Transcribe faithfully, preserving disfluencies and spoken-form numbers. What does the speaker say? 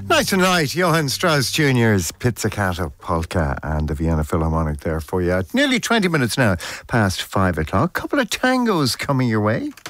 Night and Night, Johann Strauss Junior's Pizzicato Polka and the Vienna Philharmonic there for you. Nearly twenty minutes now past five o'clock. Couple of tangos coming your way.